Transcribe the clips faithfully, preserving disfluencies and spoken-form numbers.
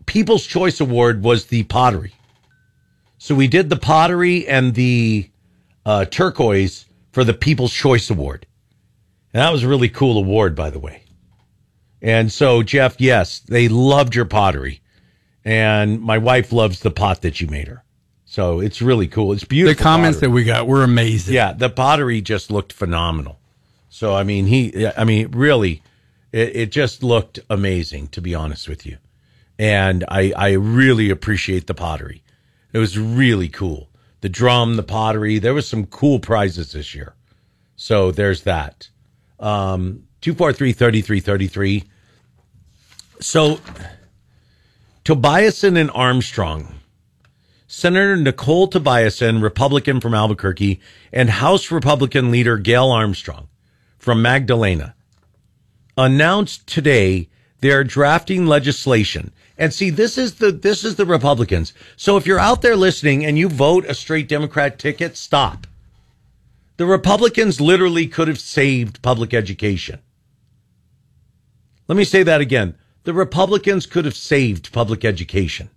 People's Choice Award was the pottery. So we did the pottery and the uh, turquoise for the People's Choice Award. And that was a really cool award, by the way. And so, Jeff, yes, they loved your pottery. And my wife loves the pot that you made her. So it's really cool. It's beautiful. The comments pottery. that we got were amazing. Yeah, the pottery just looked phenomenal. So, I mean, he, I mean, really, it, it just looked amazing, to be honest with you. And I, I really appreciate the pottery. It was really cool. The drum, the pottery, there was some cool prizes this year. So there's that. Um, two four three, three three three three. So Tobiasen and Armstrong, Senator Nicole Tobiasen, Republican from Albuquerque, and House Republican leader Gail Armstrong from Magdalena, announced today they are drafting legislation. And see, this is the this is the Republicans. So if you're out there listening and you vote a straight Democrat ticket, stop. The Republicans literally could have saved public education. Let me say that again. The Republicans could have saved public education.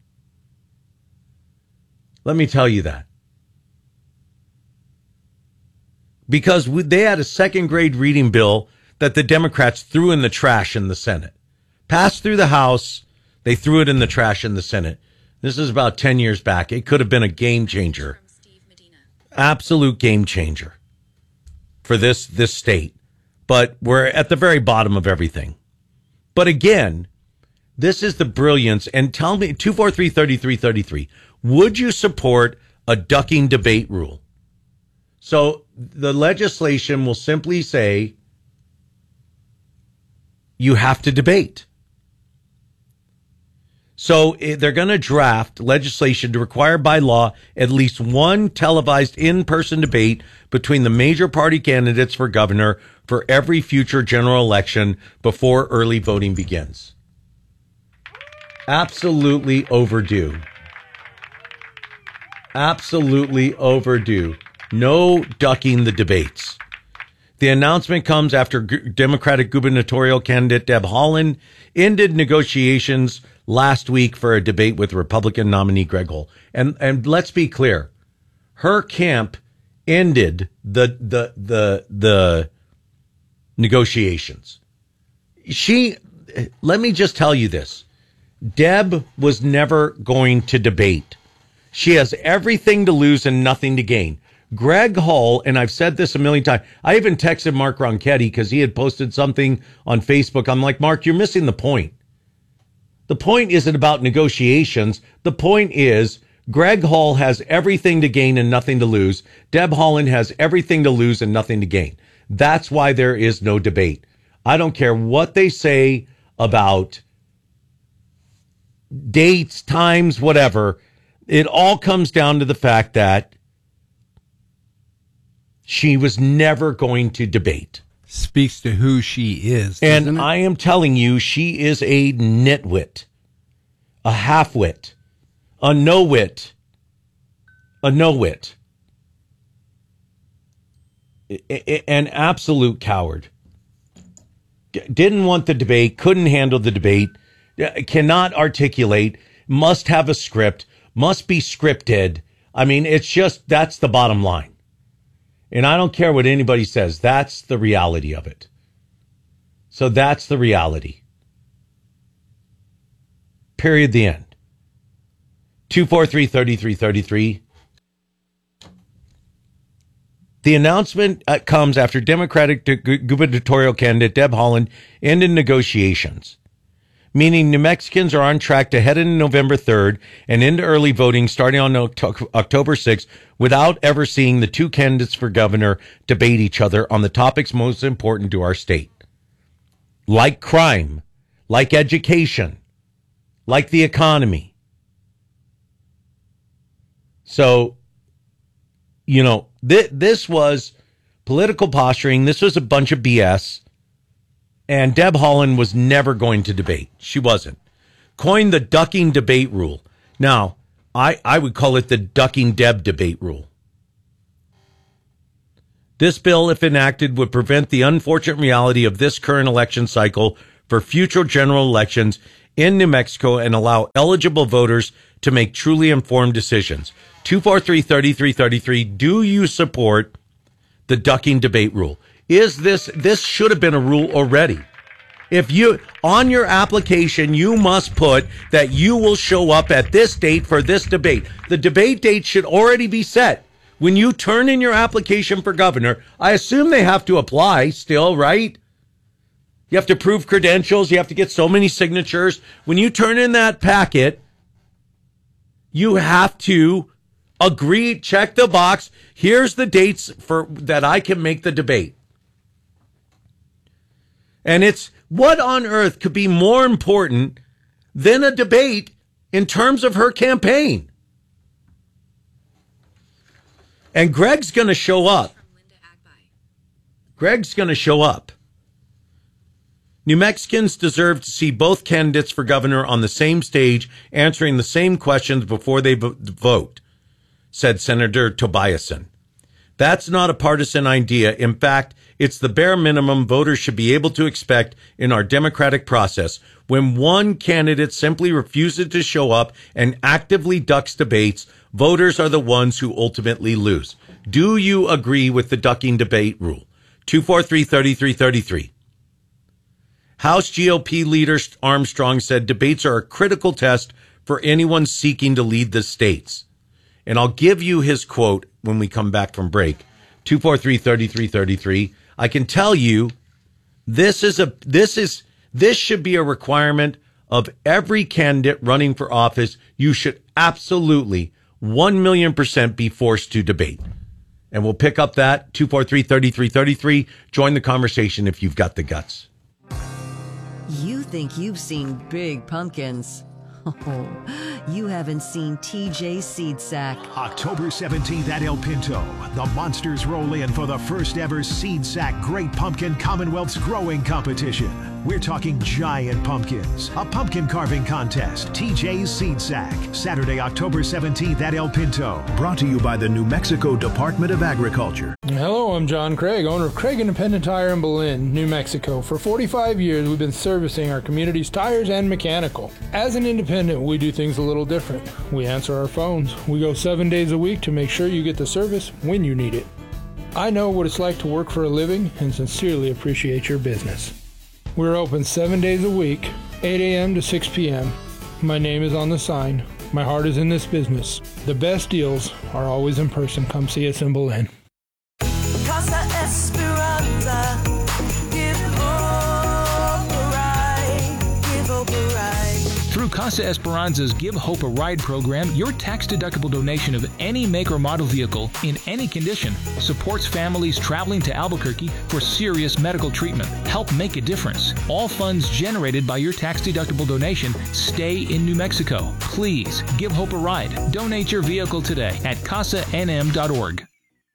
Let me tell you that. Because they had a second grade reading bill that the Democrats threw in the trash in the Senate. Passed through the House, they threw it in the trash in the Senate. This is about ten years back. It could have been a game changer. Absolute game changer for this, this state. But we're at the very bottom of everything. But again, this is the brilliance. And tell me, two four three, three three three three, would you support a ducking debate rule? So the legislation will simply say you have to debate. So they're going to draft legislation to require by law at least one televised in-person debate between the major party candidates for governor for every future general election before early voting begins. Absolutely overdue. Absolutely overdue. No ducking the debates. The announcement comes after G- Democratic gubernatorial candidate Deb Haaland ended negotiations last week for a debate with Republican nominee Greg Hull. And and let's be clear, her camp ended the the the the negotiations. She, let me just tell you this. Deb was never going to debate. She has everything to lose and nothing to gain. Greg Hull, and I've said this a million times, I even texted Mark Ronchetti because he had posted something on Facebook. I'm like, Mark, you're missing the point. The point isn't about negotiations. The point is Greg Hull has everything to gain and nothing to lose. Deb Haaland has everything to lose and nothing to gain. That's why there is no debate. I don't care what they say about dates, times, whatever. It all comes down to the fact that she was never going to debate. Speaks to who she is. And I am telling you, she is a nitwit, a half-wit, a no-wit, a no-wit, an absolute coward. Didn't want the debate, couldn't handle the debate, cannot articulate, must have a script, must be scripted. I mean, it's just, that's the bottom line. And I don't care what anybody says. That's the reality of it. So that's the reality. Period. The end. two four three, three three three three. The announcement uh, comes after Democratic gu- gubernatorial candidate Deb Haaland ended negotiations, meaning New Mexicans are on track to head into November third and into early voting starting on October sixth without ever seeing the two candidates for governor debate each other on the topics most important to our state. Like crime, like education, like the economy. So, you know, th- this was political posturing. This was a bunch of B S. And Deb Haaland was never going to debate. She wasn't. Coined the ducking debate rule. Now, I, I would call it the ducking Deb debate rule. This bill, if enacted, would prevent the unfortunate reality of this current election cycle for future general elections in New Mexico and allow eligible voters to make truly informed decisions. two four three, three three three three. Do you support the ducking debate rule? Is this, this should have been a rule already. If you, on your application, you must put that you will show up at this date for this debate. The debate date should already be set. When you turn in your application for governor, I assume they have to apply still, right? You have to prove credentials. You have to get so many signatures. When you turn in that packet, you have to agree, check the box. Here's the dates for that I can make the debate. And it's, what on earth could be more important than a debate in terms of her campaign? And Greg's going to show up. Greg's going to show up. New Mexicans deserve to see both candidates for governor on the same stage, answering the same questions before they vote, said Senator Tobiasen. That's not a partisan idea. In fact, it's the bare minimum voters should be able to expect in our democratic process. When one candidate simply refuses to show up and actively ducks debates, voters are the ones who ultimately lose. Do you agree with the ducking debate rule? two four three, three three three three. House G O P leader Armstrong said debates are a critical test for anyone seeking to lead the states. And I'll give you his quote when we come back from break. two four three, three three three three. I can tell you this is a this is this should be a requirement of every candidate running for office. You should absolutely one million percent be forced to debate. And we'll pick up that two four three, three three three three. Join the conversation if you've got the guts. You think you've seen big pumpkins. Oh, you haven't seen T J Seed Sack. October seventeenth at El Pinto, the Monsters roll in for the first ever Seed Sack Great Pumpkin Commonwealth's Growing Competition. We're talking giant pumpkins, a pumpkin carving contest, T J's Seed Sack, Saturday, October seventeenth at El Pinto. Brought to you by the New Mexico Department of Agriculture. Hello, I'm John Craig, owner of Craig Independent Tire in Belen, New Mexico. For forty-five years, we've been servicing our community's tires and mechanical. As an independent, we do things a little different. We answer our phones. We go seven days a week to make sure you get the service when you need it. I know what it's like to work for a living and sincerely appreciate your business. We're open seven days a week, eight a.m. to six p.m. My name is on the sign. My heart is in this business. The best deals are always in person. Come see us in Belen. Casa Esperanza, give hope a ride, give hope a ride. Through Casa Esperanza's Give Hope a Ride program, your tax-deductible donation of any make or model vehicle in any condition supports families traveling to Albuquerque for serious medical treatment. Help make a difference. All funds generated by your tax-deductible donation stay in New Mexico. Please give Hope a ride. Donate your vehicle today at casa n m dot org.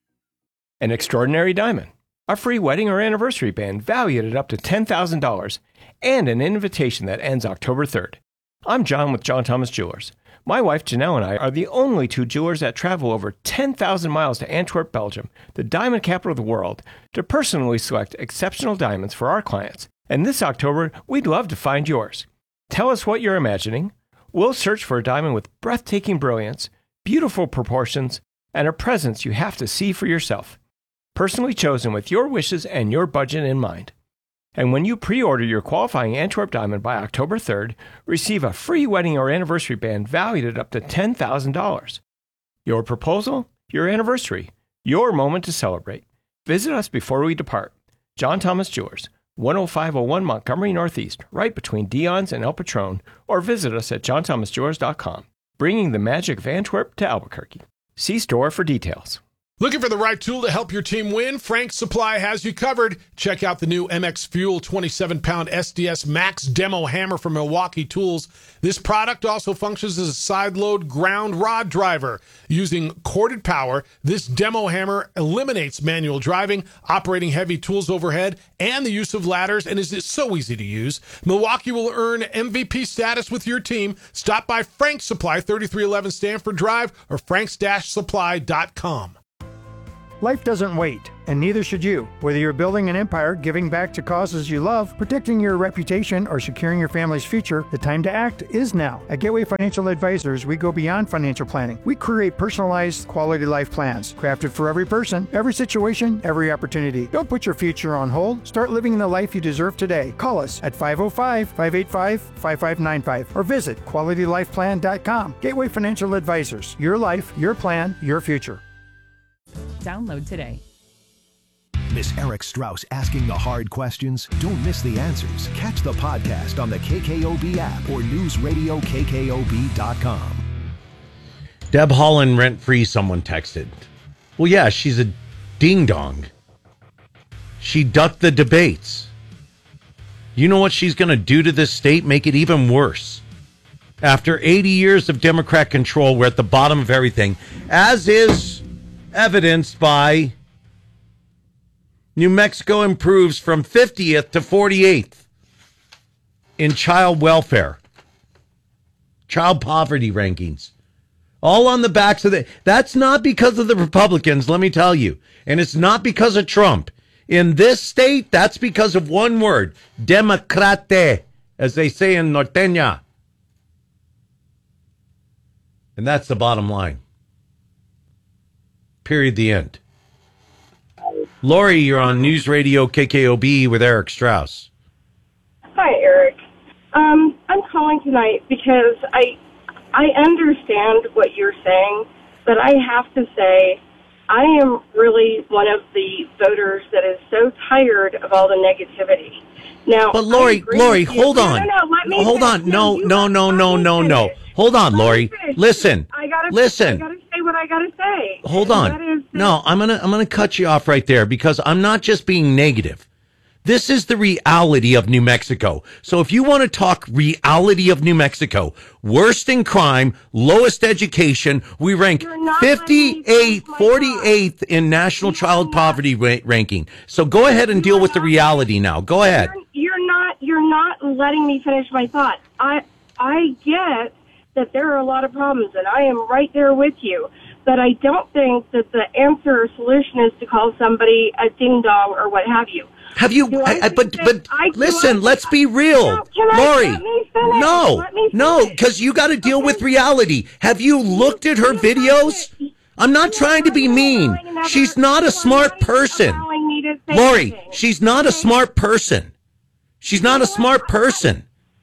An Extraordinary Diamond, a free wedding or anniversary band valued at up to ten thousand dollars, and an invitation that ends October third. I'm John with John Thomas Jewelers. My wife Janelle and I are the only two jewelers that travel over ten thousand miles to Antwerp, Belgium, the diamond capital of the world, to personally select exceptional diamonds for our clients. And this October, we'd love to find yours. Tell us what you're imagining. We'll search for a diamond with breathtaking brilliance, beautiful proportions, and a presence you have to see for yourself. Personally chosen with your wishes and your budget in mind. And when you pre-order your qualifying Antwerp diamond by October third, receive a free wedding or anniversary band valued at up to ten thousand dollars. Your proposal, your anniversary, your moment to celebrate. Visit us before we depart. John Thomas Jewelers, one oh five oh one Montgomery Northeast, right between Dion's and El Patron, or visit us at john thomas jewelers dot com, bringing the magic of Antwerp to Albuquerque. See store for details. Looking for the right tool to help your team win? Frank's Supply has you covered. Check out the new M X Fuel twenty-seven pound S D S Max Demo Hammer from Milwaukee Tools. This product also functions as a side-load ground rod driver. Using corded power, this demo hammer eliminates manual driving, operating heavy tools overhead, and the use of ladders, and is so easy to use. Milwaukee will earn M V P status with your team. Stop by Frank's Supply, thirty-three eleven Stanford Drive, or franks dash supply dot com. Life doesn't wait. and neither should you. Whether you're building an empire, giving back to causes you love, protecting your reputation, or securing your family's future, the time to act is now. At Gateway Financial Advisors, we go beyond financial planning. We create personalized quality life plans, crafted for every person, every situation, every opportunity. Don't put your future on hold. Start living the life you deserve today. Call us at five oh five, five eight five, five five nine five or visit quality life plan dot com. Gateway Financial Advisors. Your life, your plan, your future. Download today. Miss Eric Strauss asking the hard questions? Don't miss the answers. Catch the podcast on the K K O B app or news radio K K O B dot com. Deb Haaland rent-free, someone texted. Well, yeah, she's a ding-dong. She ducked the debates. You know what she's going to do to this state? Make it even worse. After eighty years of Democrat control, we're at the bottom of everything, as is evidenced by New Mexico improves from fiftieth to forty-eighth in child welfare, child poverty rankings. All on the backs of the... That's not because of the Republicans, let me tell you. And it's not because of Trump. In this state, that's because of one word, democrate, as they say in Norteña. And that's the bottom line. Period, the end. Lori, you're on News Radio K K O B with Eric Strauss. Hi, Eric. Um, I'm calling tonight because I I understand what you're saying, but I have to say I am really one of the voters that is so tired of all the negativity. Now, but Lori, Lori, hold on. No, no, no, let me hold finish. on. No, no, no, no, no, finish. no. Hold on, Let Lori. me finish. Listen. I gotta, Listen. I gotta say what I gotta say. Hold And on. that is that- No, I'm gonna I'm gonna cut you off right there because I'm not just being negative. This is the reality of New Mexico. So if you want to talk reality of New Mexico, worst in crime, lowest education, we rank fifty-eighth, forty-eighth in national child poverty ra- ranking. So go ahead and deal with the reality now. Go ahead. You're, you're not you're not letting me finish my thought. I I get that there are a lot of problems, and I am right there with you. But I don't think that the answer or solution is to call somebody a ding dong or what have you. Have you? Do I I, I, but think but that I- do listen, I- let's be real, No, can I- Lori. let me finish. No, Let me no, finish. because you got to deal with reality. Have you looked at her videos? I'm not trying to be mean. She's not a smart person, allowing me to say Lori. anything. She's not a smart person. She's not a smart person.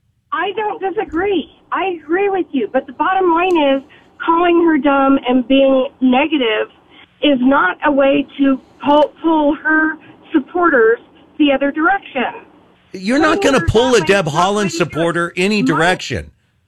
I don't disagree. I agree with you. But the bottom line is calling her dumb and being negative is not a way to pull, pull her supporters the other direction. You're not going to pull a Deb Haaland supporter any direction.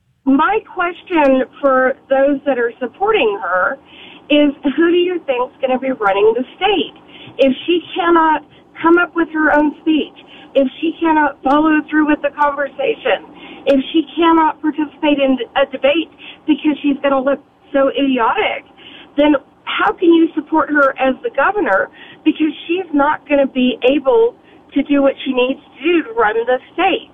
My question for those that are supporting her is, who do you think is going to be running the state? If she cannot come up with her own speech, if she cannot follow through with the conversation, if she cannot participate in a debate because she's going to look so idiotic, then how can you support her as the governor? Because she's not going to be able to do what she needs to do to run the state.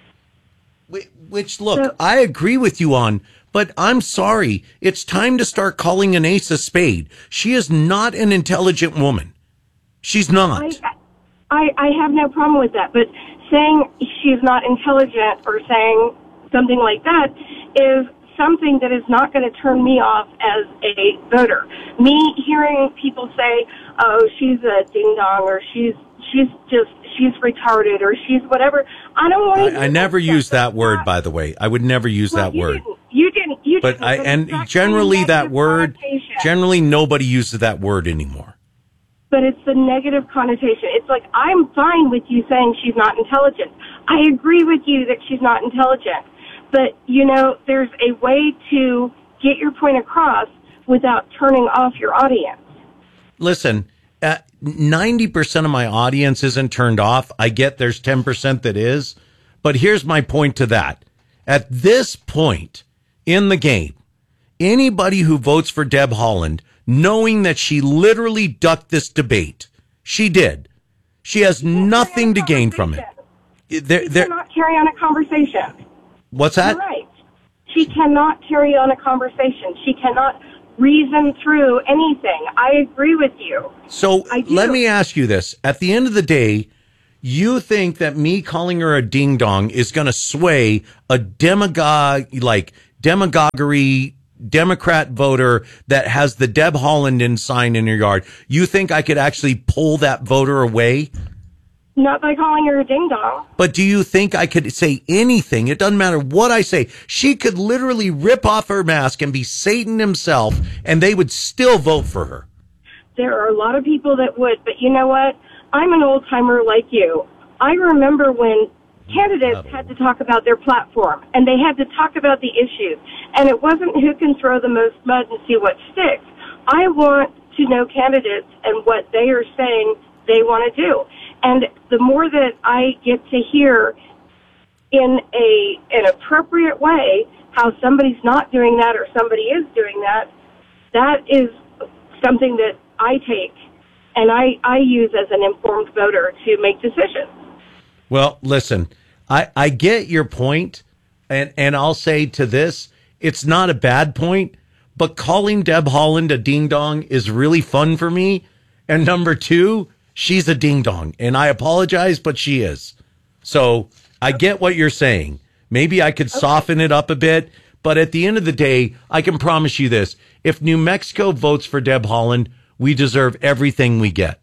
Which, look, I agree with you on, but I'm sorry. It's time to start calling an ace a spade. She is not an intelligent woman. She's not. I, I, I have no problem with that, but saying she's not intelligent or saying something like that is something that is not going to turn me off as a voter. Me hearing people say, oh, she's a ding-dong, or she's she's just, she's retarded, or she's whatever, I don't want to... I, I never use that word, by the way. I would never use Well, that you word. Didn't, you didn't. You But didn't, I, but and it's not generally kind of that negative word, connotation. generally nobody uses that word anymore. But it's the negative connotation. It's like, I'm fine with you saying she's not intelligent. I agree with you that she's not intelligent. But, you know, there's a way to get your point across without turning off your audience. Listen, uh, ninety percent of my audience isn't turned off. I get there's ten percent that is. But here's my point to that. At this point in the game, anybody who votes for Deb Haaland, knowing that she literally ducked this debate, she did. She has nothing to gain from it. There, She there, cannot carry on a conversation. what's that? You're right. She cannot carry on a conversation. She cannot reason through anything. I agree with you. So I do. let me ask you this. At the end of the day, you think that me calling her a ding dong is going to sway a demagogue, like demagoguery Democrat voter that has the Deb Haaland sign in her yard? You think I could actually pull that voter away? Not by calling her a ding dong. But do you think I could say anything? It doesn't matter what I say. She could literally rip off her mask and be Satan himself, and they would still vote for her. There are a lot of people that would, but you know what? I'm an old timer like you. I remember when candidates had to talk about their platform, and they had to talk about the issues, and it wasn't who can throw the most mud and see what sticks. I want to know candidates and what they are saying they want to do. And the more that I get to hear in a an appropriate way how somebody's not doing that or somebody is doing that, that is something that I take and I, I use as an informed voter to make decisions. Well, listen, I, I get your point, and, and I'll say to this, it's not a bad point, but calling Deb Haaland a ding-dong is really fun for me. And number two, she's a ding-dong, and I apologize, but she is. So I get what you're saying. Maybe I could okay. soften it up a bit, but at the end of the day, I can promise you this. If New Mexico votes for Deb Haaland, we deserve everything we get.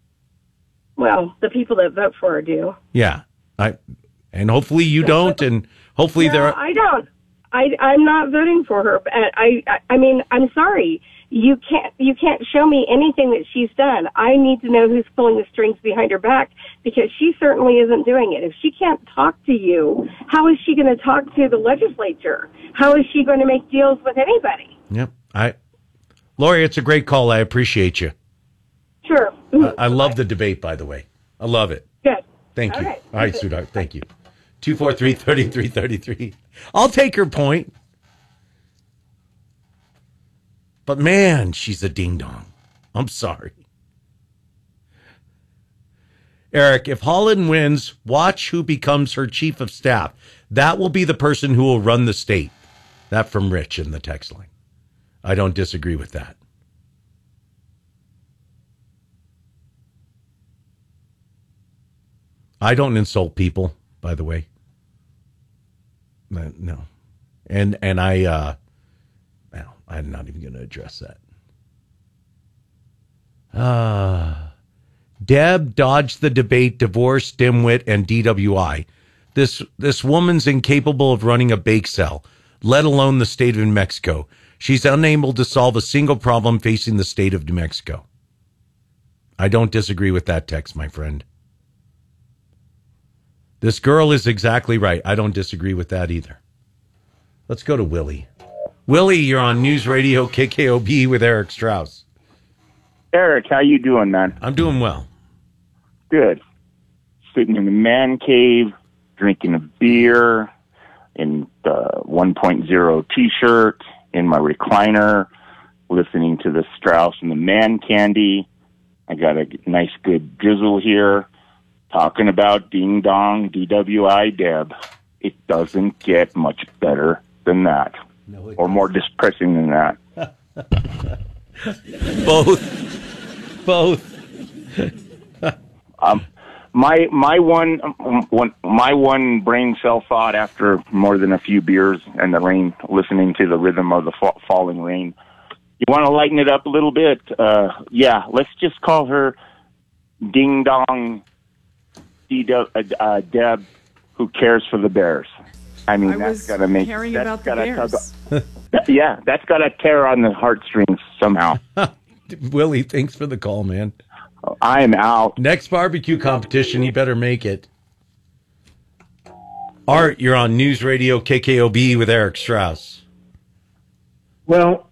Well, the people that vote for her do. Yeah. I, and hopefully you don't, and hopefully no, there are... I don't. I, I'm not voting for her. I, I, I mean, I'm sorry. You can't, you can't show me anything that she's done. I need to know who's pulling the strings behind her back, because she certainly isn't doing it. If she can't talk to you, how is she going to talk to the legislature? How is she going to make deals with anybody? Yep. I, Lori, it's a great call. I appreciate you. Sure. I, I love the debate, by the way. I love it. Good. Thank All you. right. All right, sweetheart. Thank you. two four three, three three three three. I'll take her point. But man, she's a ding-dong. I'm sorry. Eric, if Haaland wins, watch who becomes her chief of staff. That will be the person who will run the state. That from Rich in the text line. I don't disagree with that. I don't insult people, by the way. No. And and I, uh, well, I'm not even going to address that. Uh, Deb dodged the debate, divorce, dimwit, and D W I. This, this woman's incapable of running a bake sale, let alone the state of New Mexico. She's unable to solve a single problem facing the state of New Mexico. I don't disagree with that text, my friend. This girl is exactly right. I don't disagree with that either. Let's go to Willie. Willie, you're on News Radio K K O B with Eric Strauss. Eric, how you doing, man? I'm doing well. Good. Sitting in the man cave, drinking a beer, in the one point oh T-shirt, in my recliner, listening to the Strauss and the Man Candy. I got a nice good drizzle here, talking about Ding Dong, D W I, Deb. It doesn't get much better than that, no, or more depressing than that. Both, both. um, my my one, one my one brain cell thought after more than a few beers and the rain, listening to the rhythm of the fa- falling rain. You want to lighten it up a little bit? Uh, yeah, let's just call her Ding Dong, D- uh, Deb, who cares for the Bears. I mean, I that's got to make. Caring that's about the Bears. Bears. Yeah, that's got to tear on the heartstrings somehow. Willie, thanks for the call, man. I am out. Next barbecue competition, you better make it. Art, you're on News Radio K K O B with Eric Strauss. Well,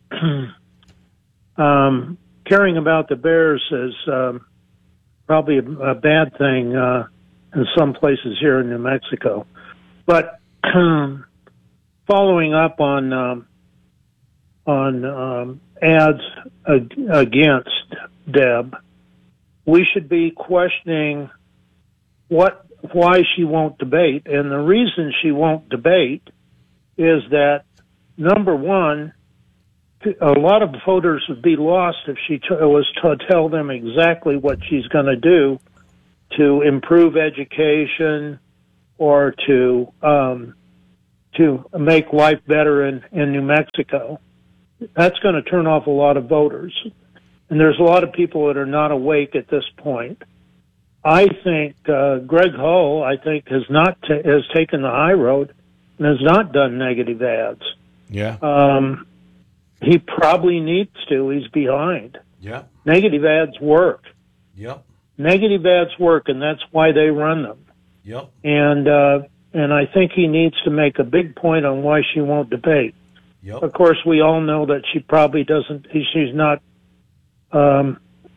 um, caring about the Bears is um, probably a, a bad thing uh, in some places here in New Mexico. But following up on um, on um, ads ag- against Deb, we should be questioning what why she won't debate. And the reason she won't debate is that, number one, a lot of voters would be lost if she t- was to tell them exactly what she's going to do to improve education or to um, to make life better in, in New Mexico. That's going to turn off a lot of voters. And there's a lot of people that are not awake at this point. I think uh, Greg Hull, I think, has not t- has taken the high road and has not done negative ads. Yeah. Um, he probably needs to. He's behind. Yeah. Negative ads work. Yep. Negative ads work, and that's why they run them. Yep. And uh, and I think he needs to make a big point on why she won't debate. Yep. Of course, we all know that she probably doesn't. She's not um,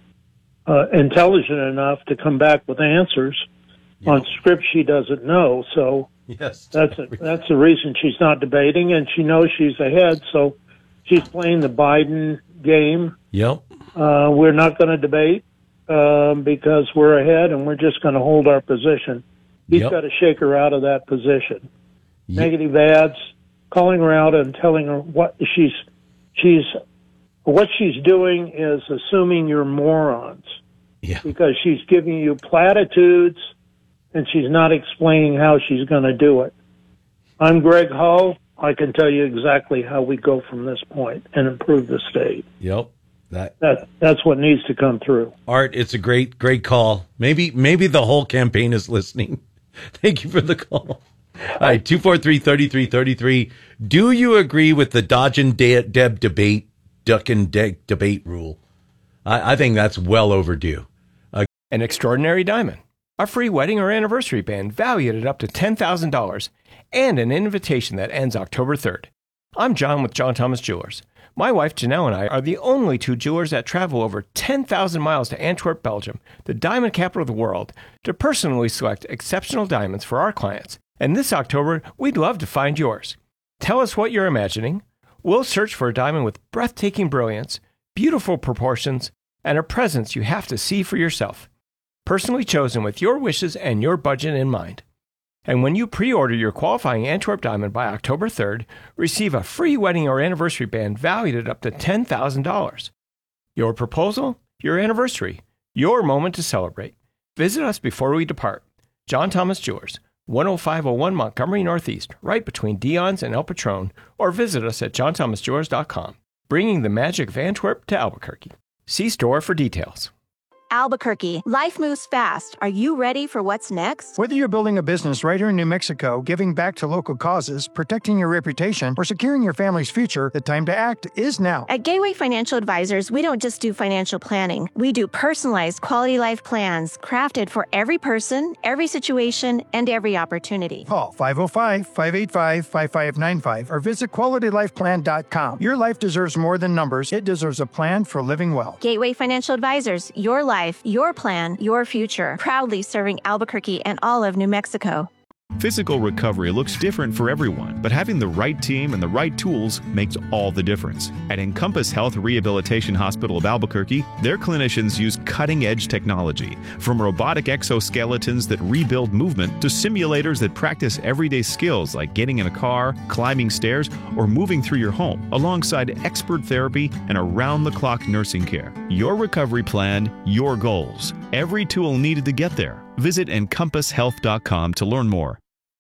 uh, intelligent enough to come back with answers Yep. on scripts she doesn't know. So Yes. that's a, that's the reason she's not debating, and she knows she's ahead. So she's playing the Biden game. Yep. Uh, we're not going to debate um, because we're ahead, and we're just going to hold our position. He's Yep. got to shake her out of that position. Yep. Negative ads, calling her out and telling her what she's she's what she's doing is assuming you're morons. Yeah. Because she's giving you platitudes and she's not explaining how she's going to do it. I'm Greg Hull. I can tell you exactly how we go from this point and improve the state. Yep. That That that's what needs to come through. Art, it's a great, great call. Maybe, maybe the whole campaign is listening. Thank you for the call. All right, two four three, three three three three. Do you agree with the Dodge and De- Deb debate, duck and de- debate rule? I, I think that's well overdue. Uh, An extraordinary diamond, a free wedding or anniversary band valued at up to ten thousand dollars, and an invitation that ends October third. I'm John with John Thomas Jewelers. My wife Janelle and I are the only two jewelers that travel over ten thousand miles to Antwerp, Belgium, the diamond capital of the world, to personally select exceptional diamonds for our clients. And this October, we'd love to find yours. Tell us what you're imagining. We'll search for a diamond with breathtaking brilliance, beautiful proportions, and a presence you have to see for yourself. Personally chosen with your wishes and your budget in mind. And when you pre-order your qualifying Antwerp diamond by October third, receive a free wedding or anniversary band valued at up to ten thousand dollars. Your proposal, your anniversary, your moment to celebrate. Visit us before we depart. John Thomas Jewelers, one oh five oh one Montgomery Northeast, right between Dion's and El Patron, or visit us at john thomas jewelers dot com, bringing the magic of Antwerp to Albuquerque. See store for details. Albuquerque, life moves fast. Are you ready for what's next? Whether you're building a business right here in New Mexico, giving back to local causes, protecting your reputation, or securing your family's future, the time to act is now. At Gateway Financial Advisors, we don't just do financial planning. We do personalized quality life plans crafted for every person, every situation, and every opportunity. Call five oh five, five eight five, five five nine five or visit quality life plan dot com. Your life deserves more than numbers. It deserves a plan for living well. Gateway Financial Advisors, your life, your plan, your future. Proudly serving Albuquerque and all of New Mexico. Physical recovery looks different for everyone, but having the right team and the right tools makes all the difference. At Encompass Health Rehabilitation Hospital of Albuquerque, their clinicians use cutting-edge technology, from robotic exoskeletons that rebuild movement to simulators that practice everyday skills like getting in a car, climbing stairs, or moving through your home, alongside expert therapy and around-the-clock nursing care. Your recovery plan, your goals. Every tool needed to get there. Visit encompass health dot com to learn more.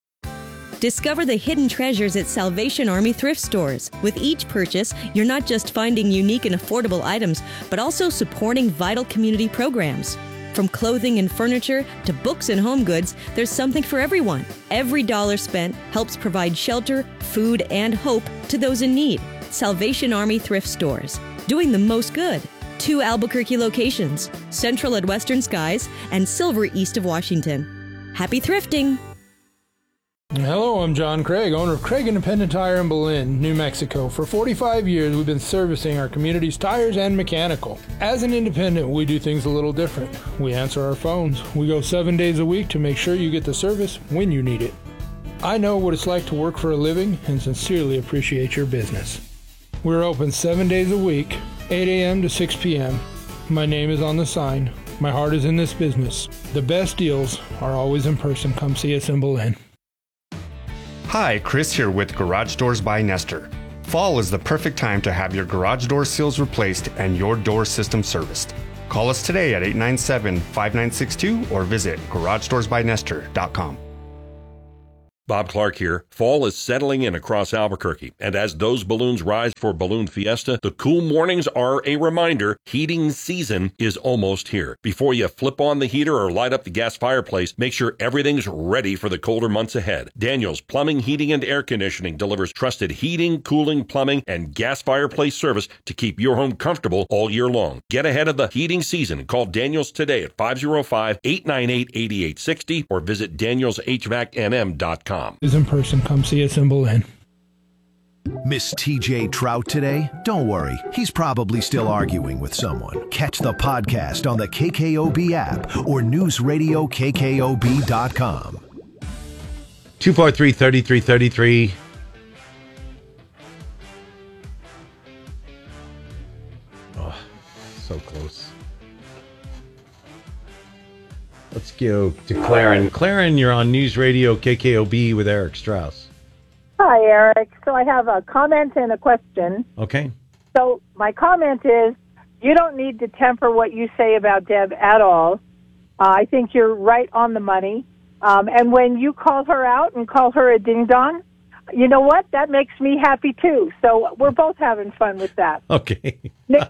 Discover the hidden treasures at Salvation Army thrift stores. With each purchase, you're not just finding unique and affordable items, but also supporting vital community programs. From clothing and furniture to books and home goods, there's something for everyone. Every dollar spent helps provide shelter, food, and hope to those in need. Salvation Army thrift stores, doing the most good. Two Albuquerque locations, Central at Western Skies and Silver east of Washington. Happy thrifting! Hello, I'm John Craig, owner of Craig Independent Tire in Belen, New Mexico. For forty-five years, we've been servicing our community's tires and mechanical. As an independent, we do things a little different. We answer our phones. We go seven days a week to make sure you get the service when you need it. I know what it's like to work for a living and sincerely appreciate your business. We're open seven days a week, eight a.m. to six p.m. My name is on the sign. My heart is in this business. The best deals are always in person. Come see us in Belen. Hi, Chris here with Garage Doors by Nestor. Fall is the perfect time to have your garage door seals replaced and your door system serviced. Call us today at eight nine seven, five nine six two or visit garage doors by nestor dot com. Bob Clark here. Fall is settling in across Albuquerque, and as those balloons rise for Balloon Fiesta, the cool mornings are a reminder heating season is almost here. Before you flip on the heater or light up the gas fireplace, make sure everything's ready for the colder months ahead. Daniels Plumbing, Heating, and Air Conditioning delivers trusted heating, cooling, plumbing, and gas fireplace service to keep your home comfortable all year long. Get ahead of the heating season and call Daniels today at five oh five, eight nine eight, eight eight six oh or visit daniels h v a c n m dot com. Is in person. Come see us in Belen. Miss T J Trout today? Don't worry. He's probably still arguing with someone. Catch the podcast on the K K O B app or news radio K K O B dot com. two four three, three three three three. Oh, so close. Let's go to Claren. Claren, you're on News Radio K K O B with Eric Strauss. Hi, Eric. So I have a comment and a question. Okay. So my comment is, you don't need to temper what you say about Deb at all. Uh, I think you're right on the money. Um, and when you call her out and call her a ding-dong, you know what? That makes me happy, too. So we're both having fun with that. Okay. You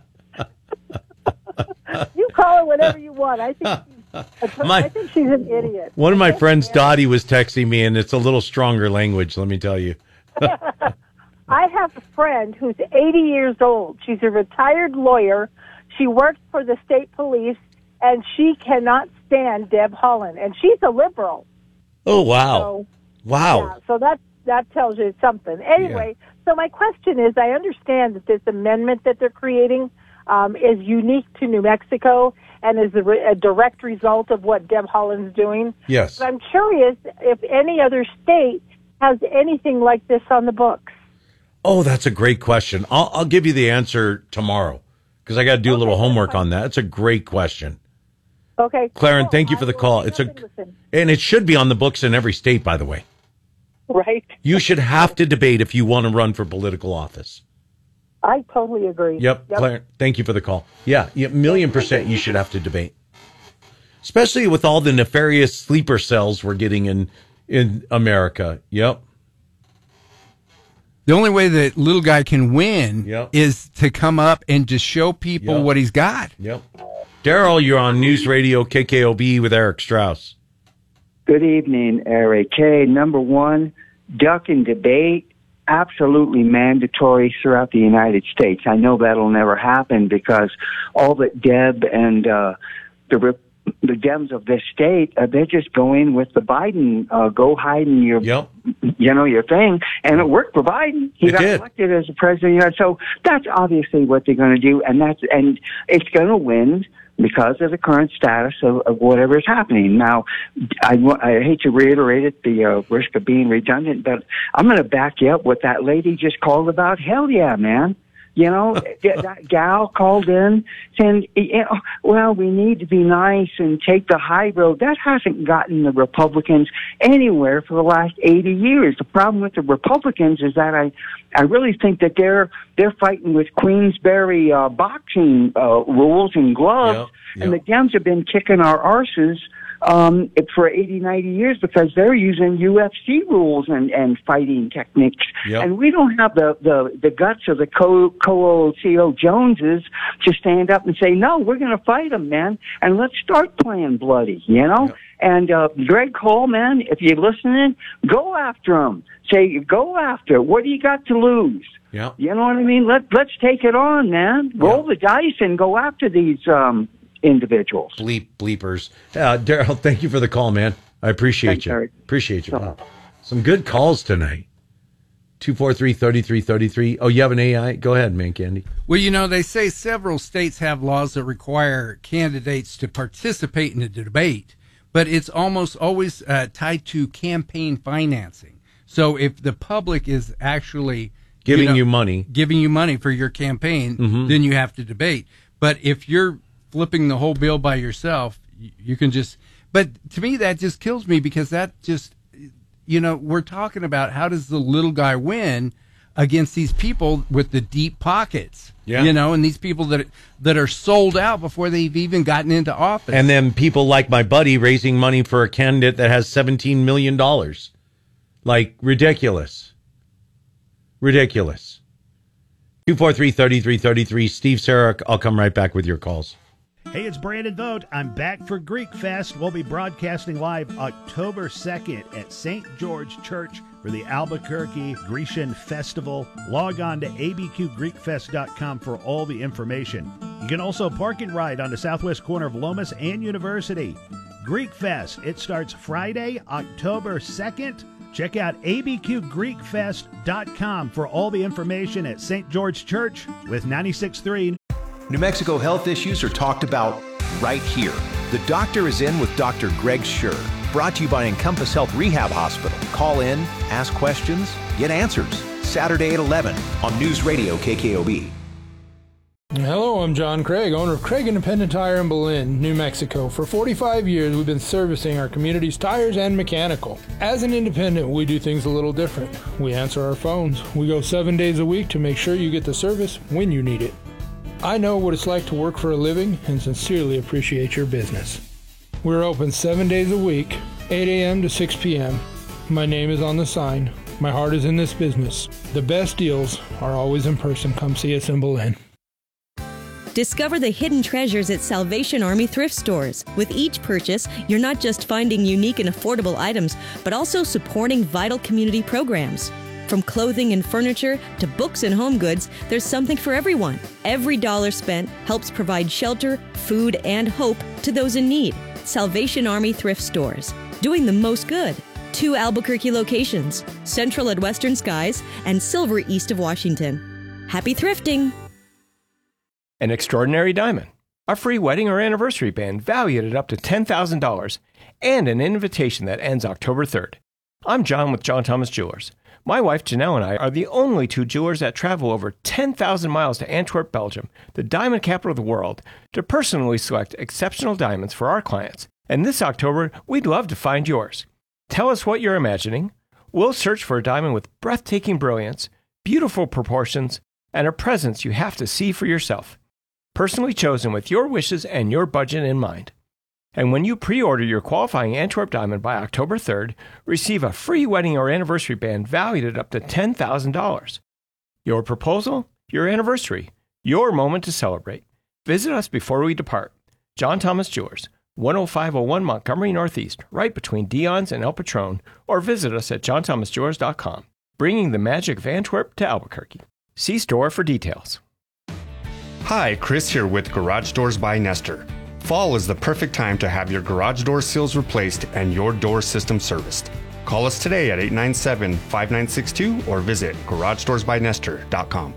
call her whatever you want. I think My- I think she's an idiot. One of my friends, Dottie, was texting me, and it's a little stronger language, let me tell you. I have a friend who's eighty years old. She's a retired lawyer. She works for the state police, and she cannot stand Deb Haaland, and she's a liberal. Oh, wow. So, wow. yeah, so that that tells you something. Anyway, so my question is, I understand that this amendment that they're creating um, is unique to New Mexico and is a, re- a direct result of what Deb Haaland's doing. Yes. But I'm curious if any other state has anything like this on the books. Oh, that's a great question. I'll, I'll give you the answer tomorrow because I got to do a little homework on that. It's a great question. Okay. Claren, thank you for the call. It's a, and it should be on the books in every state, by the way. Right. You should have to debate if you want to run for political office. I totally agree. Yep, Claren, thank you for the call. Yeah, yeah, million percent you should have to debate. Especially with all the nefarious sleeper cells we're getting in, in America. Yep. The only way that little guy can win Yep. is to come up and just show people Yep. what he's got. Yep. Daryl, you're on News Radio K K O B with Eric Strauss. Good evening, Eric. Hey, number one, duck and debate, absolutely mandatory throughout the United States. I know that'll never happen because all that Deb and uh, the Rep- the Dems of this state, uh, they're just going with the Biden, uh, go hide in your, yep. you know, your thing. And it worked for Biden. He It got did. elected as the president. You know, so that's obviously what they're going to do. And that's, and it's going to win because of the current status of, of whatever is happening. Now, I, I hate to reiterate it, the uh, risk of being redundant, but I'm going to back you up what that lady just called about. Hell yeah, man. You know, that gal called in saying, you know, well, we need to be nice and take the high road. That hasn't gotten the Republicans anywhere for the last eighty years. The problem with the Republicans is that I, I really think that they're, they're fighting with Queensberry uh, boxing uh, rules and gloves, Yep, yep. and the Dems have been kicking our arses um, for eighty, ninety years because they're using U F C rules and, and fighting techniques. Yep. And we don't have the, the, the guts of the Co C O Joneses to stand up and say, no, we're going to fight them, man, and let's start playing bloody, you know? Yep. And uh, Greg Cole, man, if you're listening, go after him. Say, go after. What do you got to lose? Yeah. You know what I mean? Let, let's take it on, man. Roll the dice and go after these um, individuals. Bleep, bleepers. Uh, Daryl, thank you for the call, man. I appreciate Thanks, you. Eric. Appreciate you. Wow. Some good calls tonight. two four three, three three three three. Oh, you have an A I? Go ahead, man, Candy. Well, you know, they say several states have laws that require candidates to participate in a debate, but it's almost always uh, tied to campaign financing. So if the public is actually Giving you, know, you money. giving you money for your campaign, Mhm. then you have to debate. But if you're flipping the whole bill by yourself, you, you can just. But to me, that just kills me because that just, you know, we're talking about how does the little guy win. against these people with the deep pockets. Yeah. You know, and these people that that are sold out before they've even gotten into office. And then people like my buddy raising money for a candidate that has seventeen million dollars. Like, ridiculous. Ridiculous. two four three, three three three three. Steve Sarek, I'll come right back with your calls. Hey, it's Brandon Vogt. I'm back for Greek Fest. We'll be broadcasting live October second at Saint George Church for the Albuquerque Grecian Festival. Log on to a b q greek fest dot com for all the information. You can also park and ride on the southwest corner of Lomas and University. Greek Fest, it starts Friday, October second. Check out a b q greek fest dot com for all the information at Saint George Church with ninety-six point three. New Mexico health issues are talked about right here. The Doctor is In with Doctor Greg Schur. Brought to you by Encompass Health Rehab Hospital. Call in, ask questions, get answers. Saturday at eleven on News Radio K K O B. Hello, I'm John Craig, owner of Craig Independent Tire in Belen, New Mexico. For forty-five years, we've been servicing our community's tires and mechanical. As an independent, we do things a little different. We answer our phones. We go seven days a week to make sure you get the service when you need it. I know what it's like to work for a living and sincerely appreciate your business. We're open seven days a week, eight a.m. to six p.m. My name is on the sign. My heart is in this business. The best deals are always in person. Come see us in Belen. Discover the hidden treasures at Salvation Army thrift stores. With each purchase, you're not just finding unique and affordable items, but also supporting vital community programs. From clothing and furniture to books and home goods, there's something for everyone. Every dollar spent helps provide shelter, food, and hope to those in need. Salvation Army thrift stores, doing the most good. Two Albuquerque locations, Central at Western Skies and Silver east of Washington. Happy thrifting! An extraordinary diamond, a free wedding or anniversary band valued at up to ten thousand dollars, and an invitation that ends October third. I'm John with John Thomas Jewelers. My wife Janelle and I are the only two jewelers that travel over ten thousand miles to Antwerp, Belgium, the diamond capital of the world, to personally select exceptional diamonds for our clients. And this October, we'd love to find yours. Tell us what you're imagining. We'll search for a diamond with breathtaking brilliance, beautiful proportions, and a presence you have to see for yourself. Personally chosen with your wishes and your budget in mind. And when you pre-order your qualifying Antwerp diamond by October third, receive a free wedding or anniversary band valued at up to ten thousand dollars. Your proposal, your anniversary, your moment to celebrate. Visit us before we depart. John Thomas Jewelers, one oh five oh one Montgomery Northeast, right between Dion's and El Patron, or visit us at john thomas jewelers dot com, bringing the magic of Antwerp to Albuquerque. See store for details. Hi, Chris here with Garage Doors by Nestor. Fall is the perfect time to have your garage door seals replaced and your door system serviced. Call us today at eight nine seven, five nine six two or visit garage doors by nestor dot com.